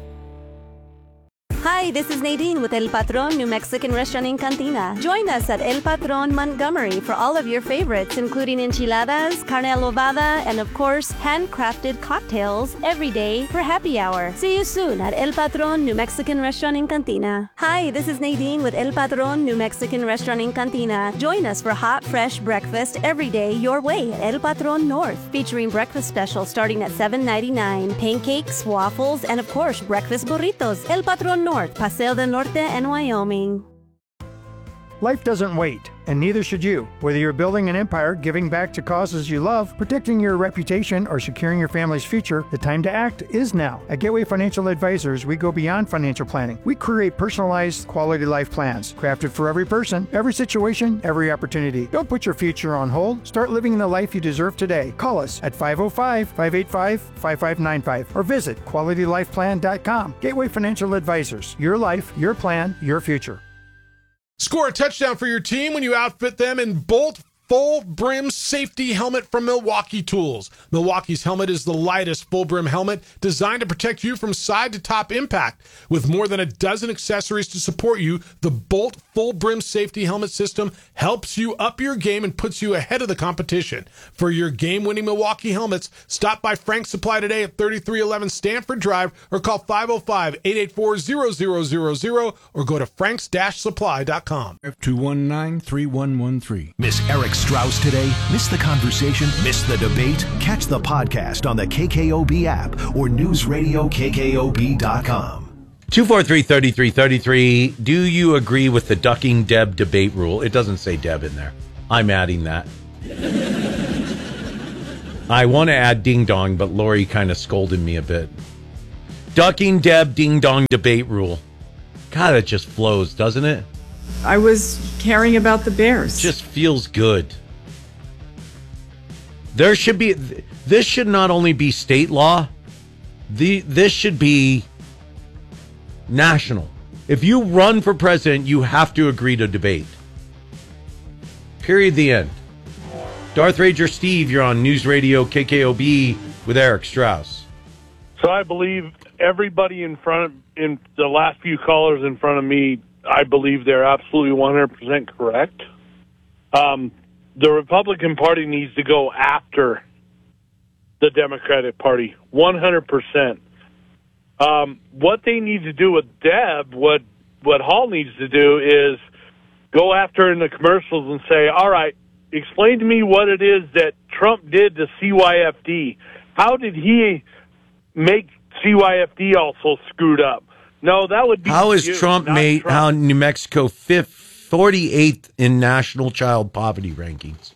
Hi, this is Nadine with El Patron New Mexican Restaurant in Cantina. Join us at El Patron Montgomery for all of your favorites, including enchiladas, carne adobada, and of course, handcrafted cocktails every day for happy hour. See you soon at El Patron New Mexican Restaurant in Cantina. Hi, this is Nadine with El Patron New Mexican Restaurant in Cantina. Join us for hot, fresh breakfast every day your way at El Patron North, featuring breakfast specials starting at seven ninety-nine, pancakes, waffles, and of course, breakfast burritos. El Patron North, Paseo del Norte and Wyoming. Life doesn't wait, and neither should you. Whether you're building an empire, giving back to causes you love, protecting your reputation, or securing your family's future, the time to act is now. At Gateway Financial Advisors, we go beyond financial planning. We create personalized, quality life plans, crafted for every person, every situation, every opportunity. Don't put your future on hold. Start living the life you deserve today. Call us at five oh five, five eight five, five five nine five or visit quality life plan dot com. Gateway Financial Advisors. Your life, your plan, your future. Score a touchdown for your team when you outfit them in Bolt Full Brim Safety Helmet from Milwaukee Tools. Milwaukee's helmet is the lightest full brim helmet designed to protect you from side to top impact. With more than a dozen accessories to support you, the Bolt Full Brim Safety Helmet system helps you up your game and puts you ahead of the competition. For your game-winning Milwaukee helmets, stop by Frank's Supply today at thirty-three eleven Stanford Drive or call five oh five, eight eight four, zero zero zero zero or go to franks dash supply dot com. two one nine, three one one three. Miss Eric Strauss today? Miss the conversation? Miss the debate? Catch the podcast on the K K O B app or news radio K K O B dot com. two four three, three three three three. Do you agree with the ducking Deb debate rule? It doesn't say Deb in there. I'm adding that. I want to add ding dong, but Lori kind of scolded me a bit. Ducking Deb ding dong debate rule. God, it just flows, doesn't it? I was caring about the Bears. Just feels good. There should be, this should not only be state law, the this should be national. If you run for president, you have to agree to debate. Period. The end. Darth Ranger Steve, you're on News Radio K K O B with Eric Strauss. So I believe everybody in front of, in the last few callers in front of me, I believe they're absolutely one hundred percent correct. Um, the Republican Party needs to go after the Democratic Party, one hundred percent. Um, what they need to do with Deb, what what Hall needs to do is go after her in the commercials and say, all right, explain to me what it is that Trump did to C Y F D. How did he make C Y F D also screwed up? No, that would be How is you, Trump not made Trump. how New Mexico fifth, forty-eighth in national child poverty rankings?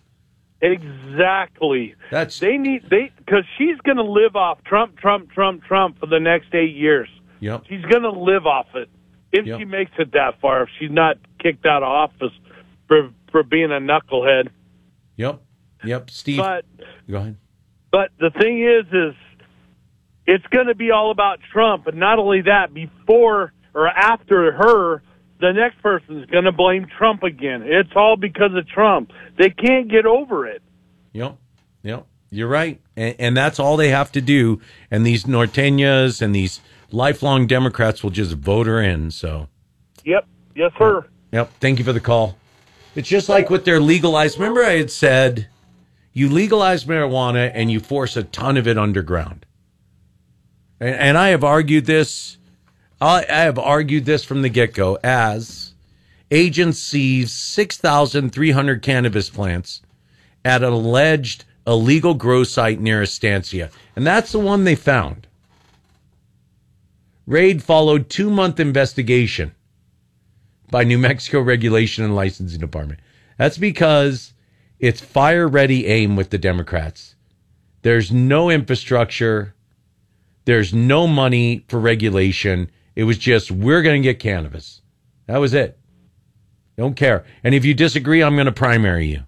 Exactly. That's they need they because she's going to live off Trump, Trump, Trump, Trump for the next eight years. Yep. She's going to live off it if Yep. she makes it that far. If she's not kicked out of office for for being a knucklehead. Yep. Yep. Steve, But go ahead. but the thing is, is it's going to be all about Trump, and not only that, before or after her, the next person is going to blame Trump again. It's all because of Trump. They can't get over it. Yep. Yep. You're right. And, and that's all they have to do. And these Norteñas and these lifelong Democrats will just vote her in. So, Yep. Yes, sir. yep. Thank you for the call. It's just like with their legalized. Remember, I had said you legalize marijuana and you force a ton of it underground. And, and I have argued this. I, I have argued this from the get-go as agents seized six thousand three hundred cannabis plants at an alleged illegal grow site near Estancia. And that's the one they found. Raid followed two-month investigation by New Mexico Regulation and Licensing Department. That's because it's fire-ready aim with the Democrats. There's no infrastructure. There's no money for regulation. It was just, we're going to get cannabis. That was it. Don't care. And if you disagree, I'm going to primary you.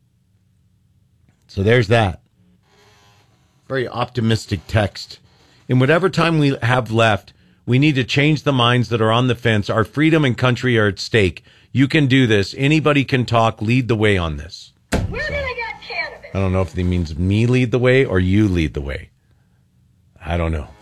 So there's that. Very optimistic text. In whatever time we have left, we need to change the minds that are on the fence. Our freedom and country are at stake. You can do this. Anybody can talk. Lead the way on this. We're going to get cannabis. I don't know if it means me lead the way or you lead the way. I don't know.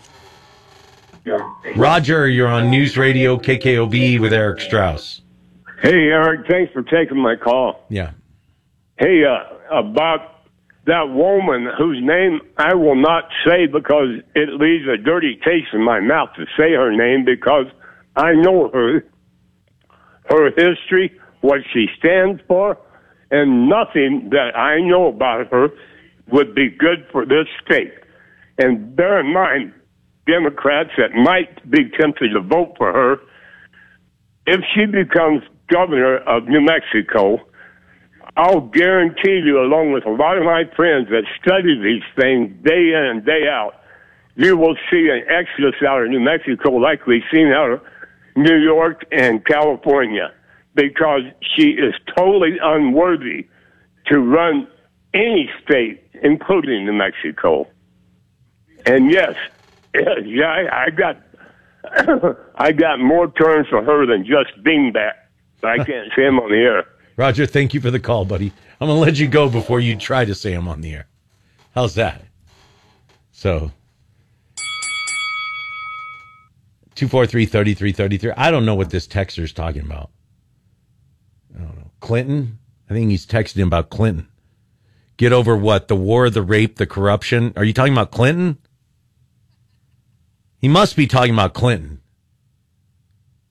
Roger, you're on News Radio K K O B with Eric Strauss. Hey, Eric, thanks for taking my call. Yeah. Hey, uh, about that woman whose name I will not say because it leaves a dirty taste in my mouth to say her name because I know her, her history, what she stands for, and nothing that I know about her would be good for this state. And bear in mind, Democrats that might be tempted to vote for her, if she becomes governor of New Mexico, I'll guarantee you, along with a lot of my friends that study these things day in and day out, you will see an exodus out of New Mexico like we've seen out of New York and California, because she is totally unworthy to run any state, including New Mexico. And yes, yeah, I, I got I got more terms for her than just beanbag. I can't say them on the air. Roger, thank you for the call, buddy. I'm going to let you go before you try to say them on the air. How's that? So, two four three, three three three three. I don't know what this texter's talking about. I don't know. Clinton? I think he's texting about Clinton. Get over what? The war, the rape, the corruption? Are you talking about Clinton? He must be talking about Clinton.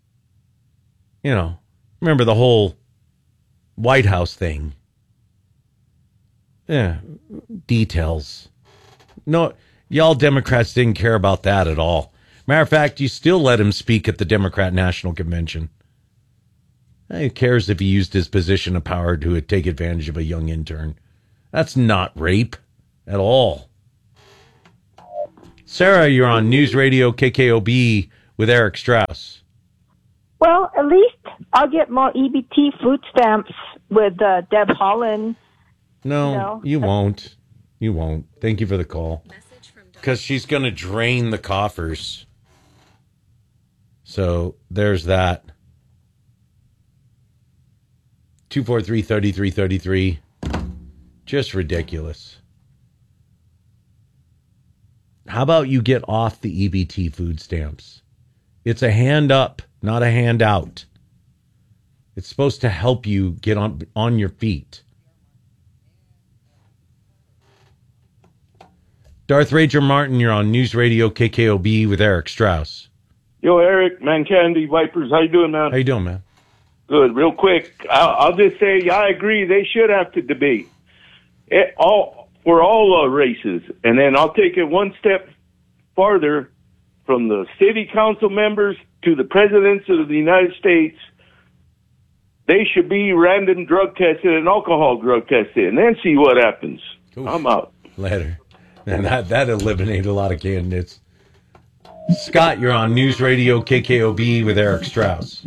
You know, remember the whole White House thing. Yeah, details. No, y'all Democrats didn't care about that at all. Matter of fact, you still let him speak at the Democrat National Convention. Who cares if he used his position of power to take advantage of a young intern? That's not rape at all. Sarah, you're on News Radio K K O B with Eric Strauss. Well, at least I'll get more E B T food stamps with uh, Deb Haaland. No, you know? you won't. You won't. Thank you for the call. Because she's going to drain the coffers. So there's that. two four three, three three three three. Just ridiculous. How about you get off the E B T food stamps? It's a hand up, not a hand out. It's supposed to help you get on on your feet. Darth Ranger Martin, you're on News Radio K K O B with Eric Strauss. Yo, Eric, man, Candy, Vipers, how you doing, man? How you doing, man? Good. Real quick, I'll, I'll just say I agree. They should have to debate it all for all uh, races, and then I'll take it one step farther from the city council members to the presidents of the United States. They should be random drug tested and alcohol drug tested, and then see what happens. Oof. I'm out. Later. And that, that eliminated a lot of candidates. Scott, you're on News Radio K K O B with Eric Strauss.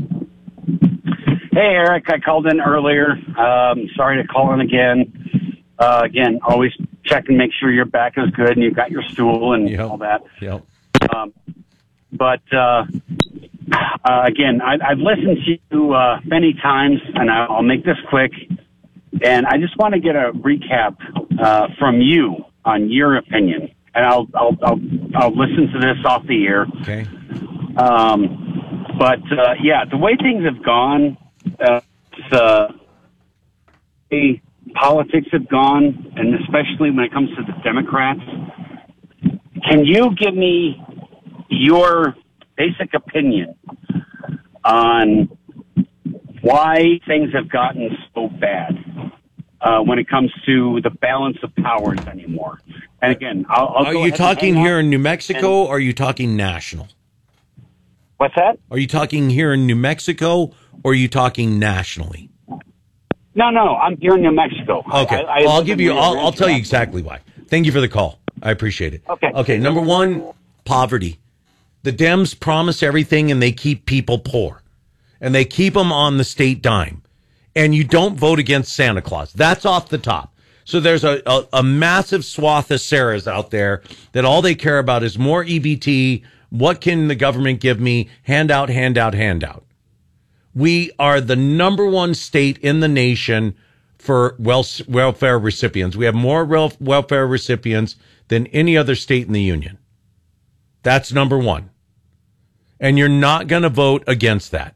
Hey, Eric, I called in earlier. Um, sorry to call in again. Uh, again, always check and make sure your back is good and you've got your stool and yep. all that. Yep. Um, but, uh, uh, again, I, I've listened to you uh, many times, and I, I'll make this quick. And I just want to get a recap uh, from you on your opinion. And I'll, I'll, I'll, I'll listen to this off the air. Okay. Um, but, uh, yeah, the way things have gone, uh, it's, uh, the politics have gone, and especially when it comes to the Democrats. Can you give me your basic opinion on why things have gotten so bad uh, when it comes to the balance of powers anymore? And again, I'll, I'll are go you ahead talking and here in New Mexico, or are you talking national? What's that? Are you talking here in New Mexico, or are you talking nationally? No, no, I'm here in New Mexico. Okay, I, I well, I'll give you. I'll, I'll tell you exactly why. Thank you for the call. I appreciate it. Okay. Okay. Number one, poverty. The Dems promise everything, and they keep people poor, and they keep them on the state dime. And you don't vote against Santa Claus. That's off the top. So there's a, a, a massive swath of Sarahs out there that all they care about is more E B T. What can the government give me? Handout, handout, handout. We are the number one state in the nation for wel- welfare recipients. We have more wel- welfare recipients than any other state in the union. That's number one. And you're not going to vote against that.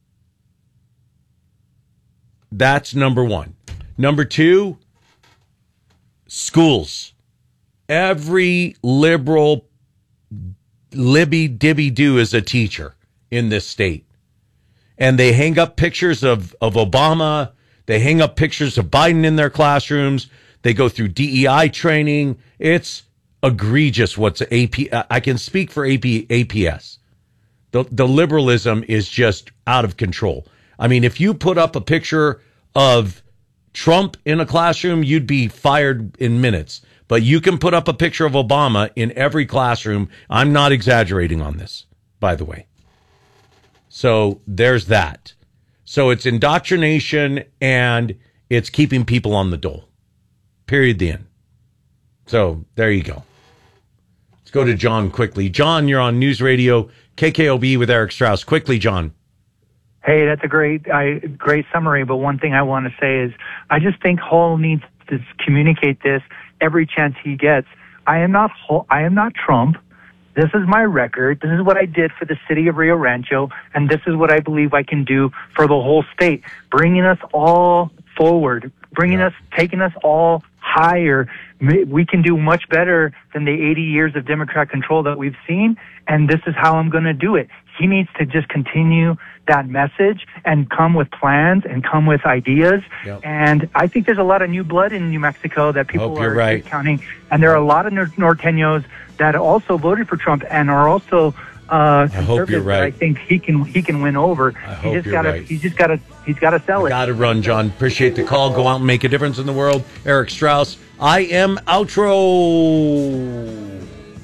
That's number one. Number two, schools. Every liberal libby dibby do is a teacher in this state. And they hang up pictures of, of Obama. They hang up pictures of Biden in their classrooms. They go through D E I training. It's egregious what's A P. I can speak for A P, A P S. The, the liberalism is just out of control. I mean, if you put up a picture of Trump in a classroom, you'd be fired in minutes. But you can put up a picture of Obama in every classroom. I'm not exaggerating on this, by the way. So there's that. So it's indoctrination and it's keeping people on the dole. Period. The end. So there you go. Let's go to John quickly. John, you're on News Radio K K O B with Eric Strauss. Quickly, John. Hey, that's a great, I, great summary. But one thing I want to say is, I just think Hall needs to communicate this every chance he gets. I am not, I am not Trump. This is my record. This is what I did for the city of Rio Rancho, and this is what I believe I can do for the whole state, bringing us all forward, bringing yeah. us, taking us all higher. We can do much better than the eighty years of Democrat control that we've seen, and this is how I'm going to do it. he needs to just continue that message and come with plans and come with ideas. Yep. And I think there's a lot of new blood in New Mexico that people Hope are you're right. counting. And there are a lot of nor- Norteños that also voted for Trump and are also uh, I hope you're conservatives that right. I think he can he can win over. I he hope just you're gotta right. he's just gotta he's gotta sell it. Got to run, John. Appreciate the call. Go out and make a difference in the world. Eric Strauss, I am outro.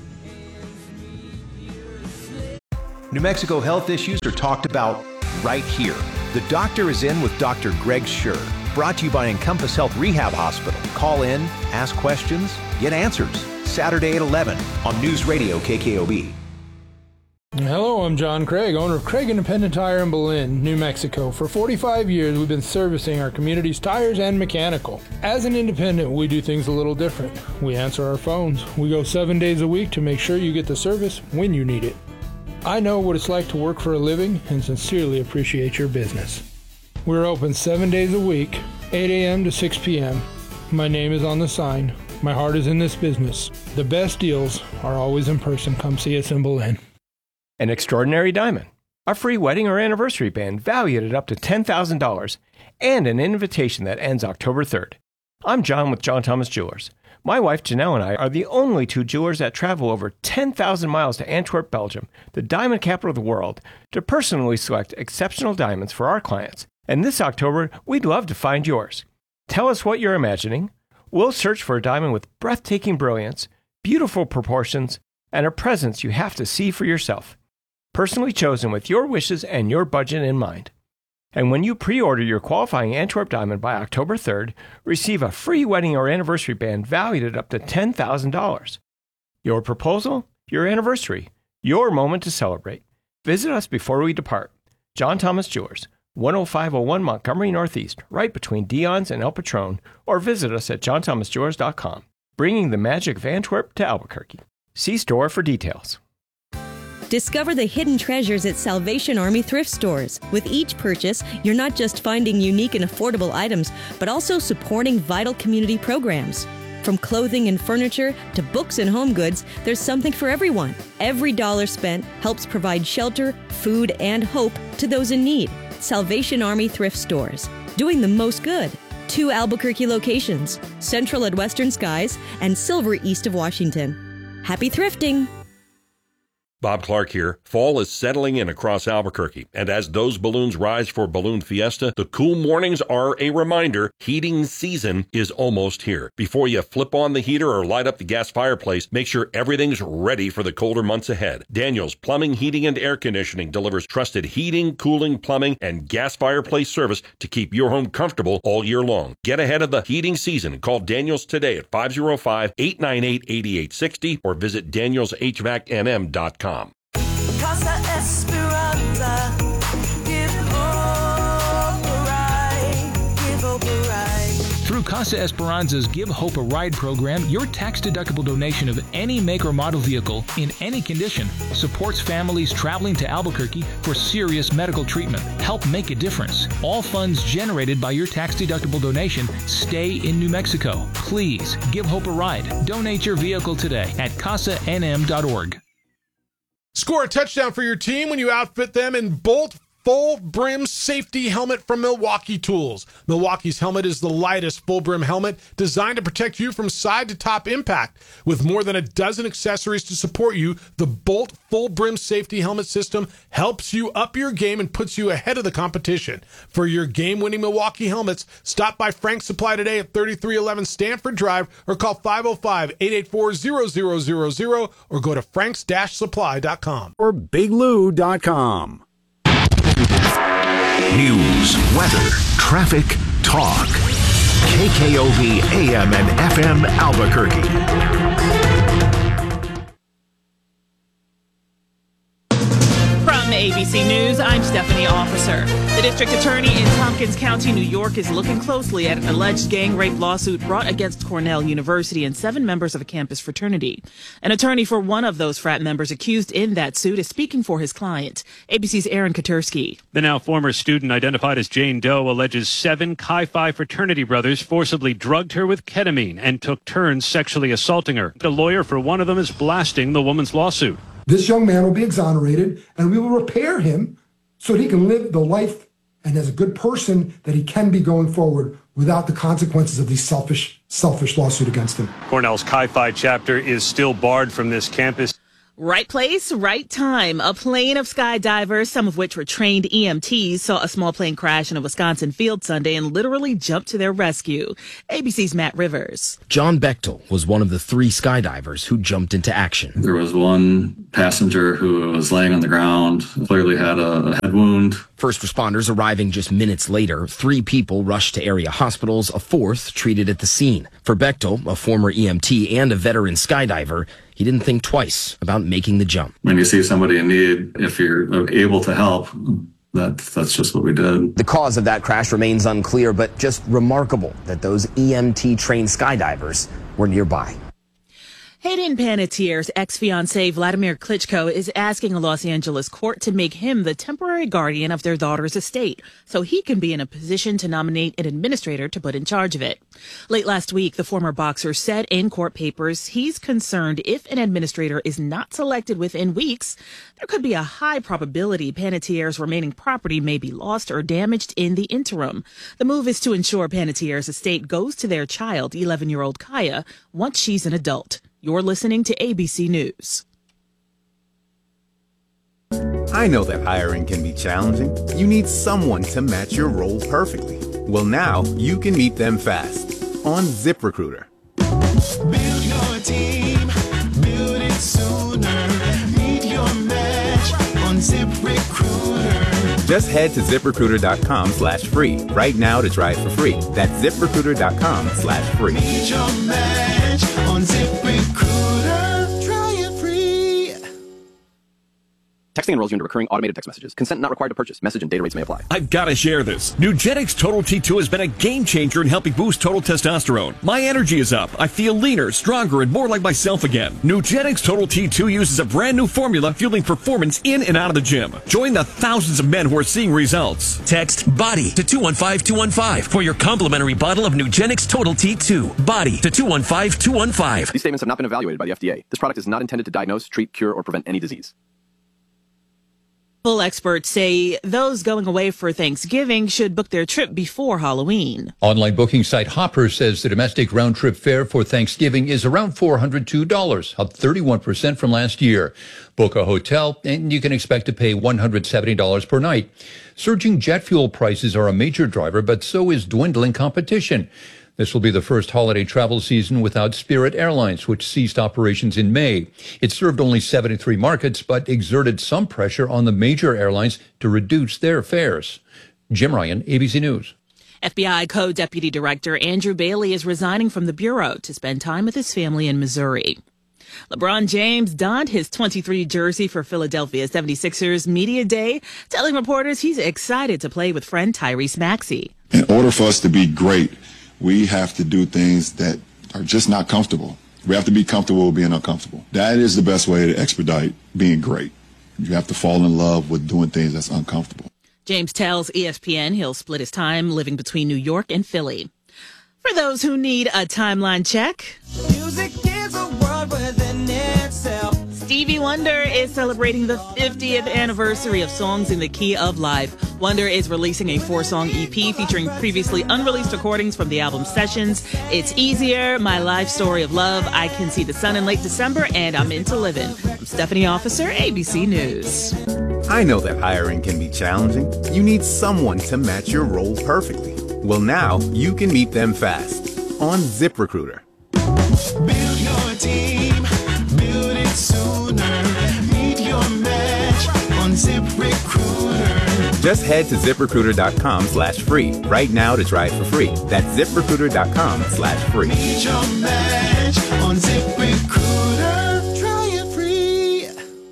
New Mexico health issues are talked about right here. The Doctor is In with Doctor Greg Scher. Brought to you by Encompass Health Rehab Hospital. Call in, ask questions, get answers. Saturday at eleven on News Radio K K O B. Hello, I'm John Craig, owner of Craig Independent Tire in Belen, New Mexico. For forty-five years, we've been servicing our community's tires and mechanical. As an independent, we do things a little different. We answer our phones. We go seven days a week to make sure you get the service when you need it. I know what it's like to work for a living and sincerely appreciate your business. We're open seven days a week, eight a.m. to six p.m. My name is on the sign. My heart is in this business. The best deals are always in person. Come see us in Belen. An extraordinary diamond, a free wedding or anniversary band valued at up to ten thousand dollars, and an invitation that ends October third. I'm John with John Thomas Jewelers. My wife Janelle and I are the only two jewelers that travel over ten thousand miles to Antwerp, Belgium, the diamond capital of the world, to personally select exceptional diamonds for our clients. And this October, we'd love to find yours. Tell us what you're imagining. We'll search for a diamond with breathtaking brilliance, beautiful proportions, and a presence you have to see for yourself. Personally chosen with your wishes and your budget in mind. And when you pre-order your qualifying Antwerp diamond by October third, receive a free wedding or anniversary band valued at up to ten thousand dollars. Your proposal, your anniversary, your moment to celebrate. Visit us before we depart. John Thomas Jewelers, one oh five oh one Montgomery Northeast, right between Dion's and El Patron, or visit us at john thomas jewelers dot com, bringing the magic of Antwerp to Albuquerque. See store for details. Discover the hidden treasures at Salvation Army thrift stores. With each purchase, you're not just finding unique and affordable items, but also supporting vital community programs. From clothing and furniture to books and home goods, there's something for everyone. Every dollar spent helps provide shelter, food, and hope to those in need. Salvation Army thrift stores, doing the most good. Two Albuquerque locations, Central at Western Skies and Silver east of Washington. Happy thrifting! Bob Clark here. Fall is settling in across Albuquerque, and as those balloons rise for Balloon Fiesta, the cool mornings are a reminder heating season is almost here. Before you flip on the heater or light up the gas fireplace, make sure everything's ready for the colder months ahead. Daniels Plumbing, Heating, and Air Conditioning delivers trusted heating, cooling, plumbing, and gas fireplace service to keep your home comfortable all year long. Get ahead of the heating season and call Daniels today at five oh five, eight nine eight, eight eight six oh or visit daniels h v a c n m dot com. Casa Esperanza, give hope a ride, give hope a ride. Through Casa Esperanza's Give Hope a Ride program, your tax-deductible donation of any make or model vehicle in any condition supports families traveling to Albuquerque for serious medical treatment. Help make a difference. All funds generated by your tax-deductible donation stay in New Mexico. Please give Hope a ride. Donate your vehicle today at casa n m dot org. Score a touchdown for your team when you outfit them in Bolt Full Brim Safety Helmet from Milwaukee Tools. Milwaukee's helmet is the lightest full brim helmet designed to protect you from side to top impact. With more than a dozen accessories to support you, the Bolt Full Brim Safety Helmet system helps you up your game and puts you ahead of the competition. For your game-winning Milwaukee helmets, stop by Frank's Supply today at thirty-three eleven Stanford Drive or call five oh five, eight eight four, zero zero zero zero or go to franks dash supply dot com. Or big lou dot com. News, weather, traffic, talk. K K O B A M and F M Albuquerque. From A B C News, I'm Stephanie Officer. The district attorney in Tompkins County, New York, is looking closely at an alleged gang rape lawsuit brought against Cornell University and seven members of a campus fraternity. An attorney for one of those frat members accused in that suit is speaking for his client. A B C's Aaron Katersky. The now former student, identified as Jane Doe, alleges seven Chi Phi fraternity brothers forcibly drugged her with ketamine and took turns sexually assaulting her. The lawyer for one of them is blasting the woman's lawsuit. This young man will be exonerated, and we will repair him so that he can live the life and as a good person that he can be going forward without the consequences of these selfish, selfish lawsuit against him. Cornell's Chi Phi chapter is still barred from this campus. Right place, right time. A plane of skydivers, some of which were trained E M Ts, saw a small plane crash in a Wisconsin field Sunday and literally jumped to their rescue. A B C's Matt Rivers. John Bechtel was one of the three skydivers who jumped into action. There was one passenger who was laying on the ground, clearly had a head wound. First responders arriving just minutes later, three people rushed to area hospitals, a fourth treated at the scene. For Bechtel, a former E M T and a veteran skydiver, he didn't think twice about making the jump. When you see somebody in need, if you're able to help, that, that's just what we did. The cause of that crash remains unclear, but just remarkable that those E M T-trained skydivers were nearby. Hayden Panettiere's ex-fiancé Vladimir Klitschko is asking a Los Angeles court to make him the temporary guardian of their daughter's estate so he can be in a position to nominate an administrator to put in charge of it. Late last week, the former boxer said in court papers he's concerned if an administrator is not selected within weeks, there could be a high probability Panettiere's remaining property may be lost or damaged in the interim. The move is to ensure Panettiere's estate goes to their child, eleven-year-old Kaya, once she's an adult. You're listening to A B C News. I know that hiring can be challenging. You need someone to match your role perfectly. Well, now you can meet them fast on ZipRecruiter. Build your team, build it sooner. Meet your match on ZipRecruiter. Just head to ZipRecruiter.com slash free right now to try it for free. That's ZipRecruiter.com slash free. Meet your match on ZipRecruiter. Try it free. Texting enrolls you into recurring automated text messages. Consent not required to purchase. Message and data rates may apply. I've got to share this. Nugenix Total T two has been a game changer in helping boost total testosterone. My energy is up. I feel leaner, stronger, and more like myself again. Nugenix Total T two uses a brand new formula fueling performance in and out of the gym. Join the thousands of men who are seeing results. Text BODY to two one five two one five for your complimentary bottle of Nugenix Total T two. BODY to two one five two one five. These statements have not been evaluated by the F D A. This product is not intended to diagnose, treat, cure, or prevent any disease. Full experts say those going away for Thanksgiving should book their trip before Halloween. Online booking site Hopper says the domestic round-trip fare for Thanksgiving is around four hundred two dollars, up thirty-one percent from last year. Book a hotel, and you can expect to pay one hundred seventy dollars per night. Surging jet fuel prices are a major driver, but so is dwindling competition. This will be the first holiday travel season without Spirit Airlines, which ceased operations in May. It served only seventy-three markets, but exerted some pressure on the major airlines to reduce their fares. Jim Ryan, A B C News. F B I Co-Deputy Director Andrew Bailey is resigning from the Bureau to spend time with his family in Missouri. LeBron James donned his twenty-three jersey for Philadelphia seventy-sixers Media Day, telling reporters he's excited to play with friend Tyrese Maxey. In order for us to be great, we have to do things that are just not comfortable. We have to be comfortable with being uncomfortable. That is the best way to expedite being great. You have to fall in love with doing things that's uncomfortable. James tells E S P N he'll split his time living between New York and Philly. For those who need a timeline check, Music is a world within itself. Stevie Wonder is celebrating the fiftieth anniversary of Songs in the Key of Life. Wonder is releasing a four-song E P featuring previously unreleased recordings from the album sessions. It's Easier, My Life Story of Love, I Can See the Sun in Late December, and I'm Into Livin'. I'm Stephanie Officer, A B C News. I know that hiring can be challenging. You need someone to match your role perfectly. Well, now you can meet them fast on ZipRecruiter. Build your team, build it sooner. Meet your match on ZipRecruiter. Just head to ZipRecruiter.com slash free right now to try it for free. That's ZipRecruiter.com slash free. Meet your match on ZipRecruiter. Try it free.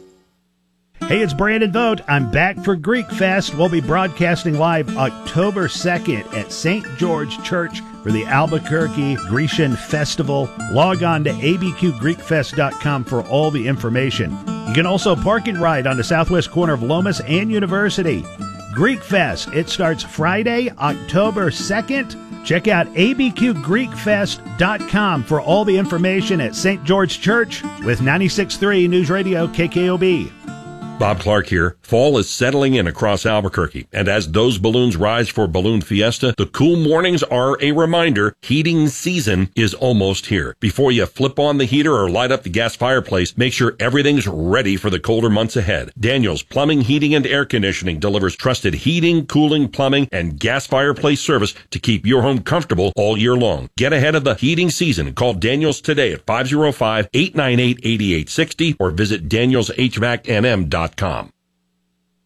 Hey, it's Brandon Vogt. I'm back for Greek Fest. We'll be broadcasting live October second at Saint George Church for the Albuquerque Grecian Festival. Log on to a b q greek fest dot com for all the information. You can also park and ride on the southwest corner of Lomas and University. Greek Fest. It starts Friday, October second. Check out a b q greek fest dot com for all the information at Saint George Church with ninety-six point three News Radio K K O B. Bob Clark here. Fall is settling in across Albuquerque, and as those balloons rise for Balloon Fiesta, the cool mornings are a reminder heating season is almost here. Before you flip on the heater or light up the gas fireplace, make sure everything's ready for the colder months ahead. Daniels Plumbing, Heating, and Air Conditioning delivers trusted heating, cooling, plumbing, and gas fireplace service to keep your home comfortable all year long. Get ahead of the heating season. Call Daniels today at five oh five, eight nine eight, eight eight six oh or visit daniels h v a c n m dot com.